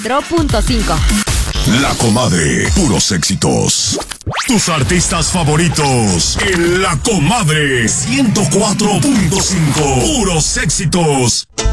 4.5. La Comadre, puros éxitos. Tus artistas favoritos en La Comadre 104.5, puros éxitos.